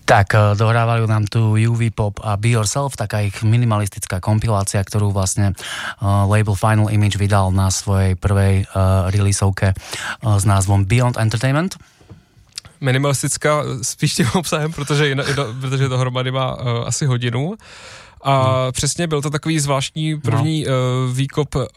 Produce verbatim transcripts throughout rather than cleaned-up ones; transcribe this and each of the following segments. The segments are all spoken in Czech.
Tak, dohrávali nám tu U V Pop a Be Yourself, taká ich minimalistická kompilácia, ktorú vlastne uh, label Final Image vydal na svojej prvej uh, releaseovke uh, s názvom Beyond Entertainment. Minimalistická spíš tím obsahem, protože, jino, protože dohromady má uh, asi hodinu. A hmm. přesně byl to takový zvláštní první no. uh, výkop, uh,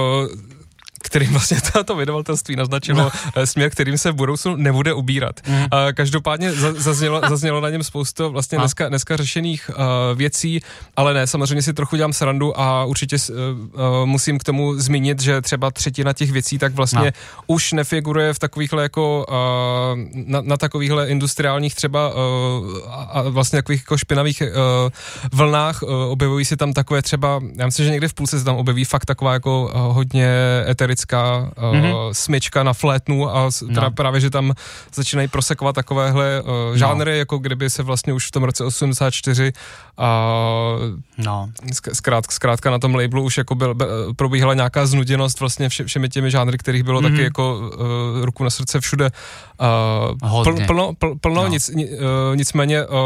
kterým vlastně to vydavatelství naznačilo no. směr, kterým se v budoucnu nebude ubírat. Mm. A každopádně zaznělo, zaznělo na něm spoustu vlastně dneska, dneska řešených uh, věcí, ale ne, samozřejmě si trochu dělám srandu a určitě uh, musím k tomu zmínit, že třeba třetina těch věcí tak vlastně no. už nefiguruje v takovýchhle jako uh, na, na takovýchhle industriálních třeba uh, a vlastně takových jako špinavých uh, vlnách. Uh, objevují se tam takové třeba, já myslím, že někde v půlce se tam objeví fakt taková jako uh, hodně eterická uh, mm-hmm. smyčka na flétnu a teda no. právě, že tam začínají prosekovat takovéhle uh, žánry, no. jako kdyby se vlastně už v tom roce osmdesát čtyři a no. zkrátka, zkrátka na tom labelu už jako byl, probíhala nějaká znuděnost vlastně vše, všemi těmi žánry, kterých bylo mm-hmm. taky jako uh, ruku na srdce všude uh, pl, plno, pl, plno no. nic, uh, nicméně uh,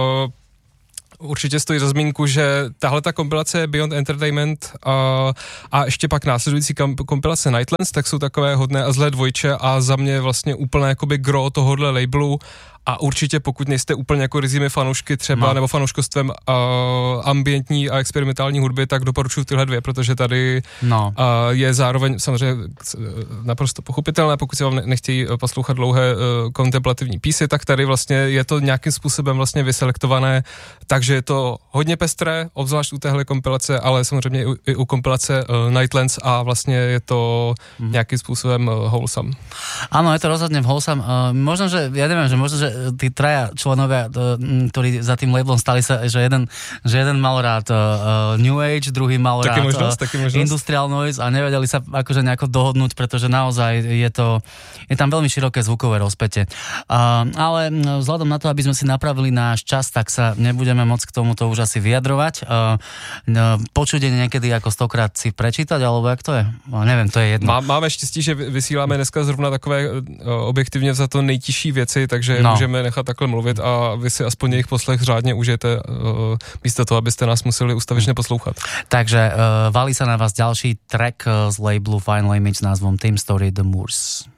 určitě stojí za zmínku, že tahle ta kompilace Beyond Entertainment a, a ještě pak následující kompilace Nightlands, tak jsou takové hodné a zlé dvojče a za mě vlastně úplné jakoby gro tohohle labelu. A určitě pokud nejste úplně jako rizími fanoušky třeba, no. nebo fanouškostvem uh, ambientní a experimentální hudby, tak doporučuji tyhle dvě, protože tady no. uh, je zároveň samozřejmě naprosto pochopitelné, pokud si vám nechtějí poslouchat dlouhé uh, kontemplativní písy, tak tady vlastně je to nějakým způsobem vlastně vyselektované, takže je to hodně pestré, obzvlášť u téhle kompilace, ale samozřejmě i u, i u kompilace uh, Nightlands a vlastně je to mm. nějakým způsobem uh, wholesome. Áno, je to rozhodne wholesome. Uh, možno, že, ja neviem, že možno, že tí traja členovia, ktorí za tým labelom stali sa, že jeden, že jeden mal rád uh, New Age, druhý mal taký rád možnosť, uh, Industrial Noise a nevedeli sa akože nejako dohodnúť, pretože naozaj je to, je tam veľmi široké zvukové rozpätie. Uh, ale vzhľadom na to, aby sme si napravili náš čas, tak sa nebudeme môcť k tomuto už asi vyjadrovať. Uh, počuť niekedy ako stokrát si prečítať, alebo jak to je? Uh, neviem, to je jedno. Má, máme štěstí, že vysíláme dneska zrovna takové uh, objektivně za to nejtižší věci, takže no. můžeme nechat takhle mluvit a vy si aspoň jejich poslech řádně užijete uh, místo toho, abyste nás museli ustavične poslouchat. Takže uh, valí sa na vás ďalší track z labelu Final Image s názvom Team Story The Moors.